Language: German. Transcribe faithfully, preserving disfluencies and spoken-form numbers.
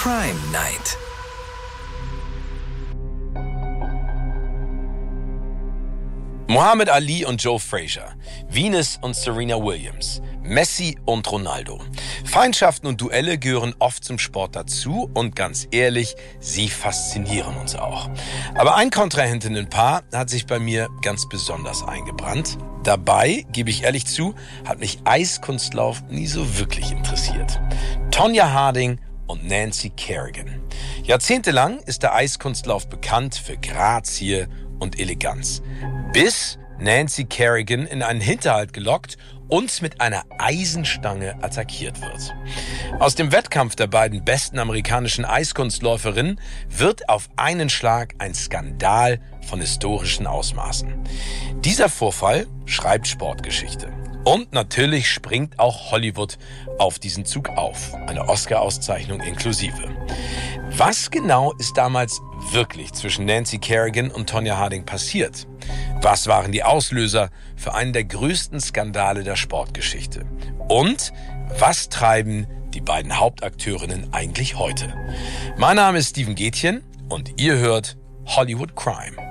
Crime Night. Muhammad Ali und Joe Frazier, Venus und Serena Williams, Messi und Ronaldo. Feindschaften und Duelle gehören oft zum Sport dazu und ganz ehrlich, sie faszinieren uns auch. Aber ein Kontrahentinnenpaar hat sich bei mir ganz besonders eingebrannt. Dabei, gebe ich ehrlich zu, hat mich Eiskunstlauf nie so wirklich interessiert. Tonya Harding und Nancy Kerrigan. Jahrzehntelang ist der Eiskunstlauf bekannt für Grazie und Eleganz. Bis Nancy Kerrigan in einen Hinterhalt gelockt und mit einer Eisenstange attackiert wird. Aus dem Wettkampf der beiden besten amerikanischen Eiskunstläuferinnen wird auf einen Schlag ein Skandal von historischen Ausmaßen. Dieser Vorfall schreibt Sportgeschichte. Und natürlich springt auch Hollywood auf diesen Zug auf, eine Oscar-Auszeichnung inklusive. Was genau ist damals wirklich zwischen Nancy Kerrigan und Tonya Harding passiert? Was waren die Auslöser für einen der größten Skandale der Sportgeschichte? Und was treiben die beiden Hauptakteurinnen eigentlich heute? Mein Name ist Steven Gätjen und ihr hört Hollywood Crime.